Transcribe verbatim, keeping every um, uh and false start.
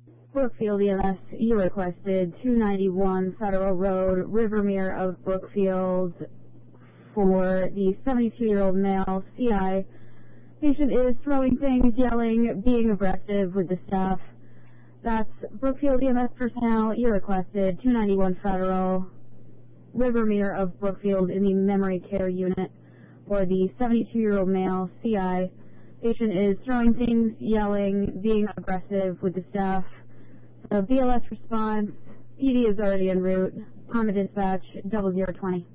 Brookfield E M S, you requested two ninety-one Federal Road, Rivermere of Brookfield, for the seventy-two-year-old male C I. Patient is throwing things, yelling, being aggressive with the staff. That's Brookfield E M S personnel, you requested two ninety-one Federal, Rivermere of Brookfield in the memory care unit for the seventy-two-year-old male C I. Patient is throwing things, yelling, being aggressive with the staff. The B L S response, P D is already en route. Time of dispatch, double zero twenty.